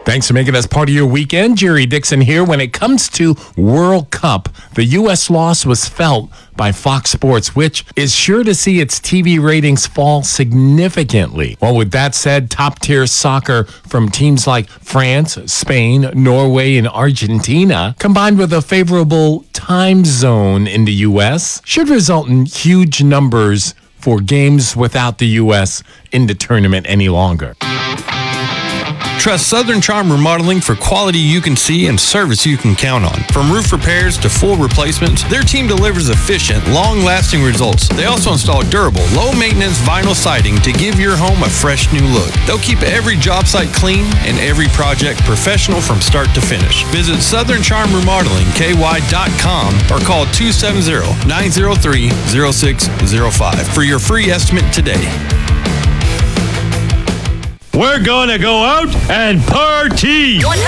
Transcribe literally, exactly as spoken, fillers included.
Thanks for making us part of your weekend. Jerry Dixon here. When it comes to World Cup, the U S loss was felt by Fox Sports, which is sure to see its T V ratings fall significantly. Well, with that said, top-tier soccer from teams like France, Spain, Norway, and Argentina, combined with a favorable time zone in the U S, should result in huge numbers for games without the U S in the tournament any longer. Trust Southern Charm Remodeling for quality you can see and service you can count on. From roof repairs to full replacements, their team delivers efficient, long-lasting results. They also install durable, low-maintenance vinyl siding to give your home a fresh new look. They'll keep every job site clean and every project professional from start to finish. Visit Southern Charm Remodeling K Y dot com or call two seven zero, nine zero three, zero six zero five for your free estimate today. We're gonna go out and party! one hundred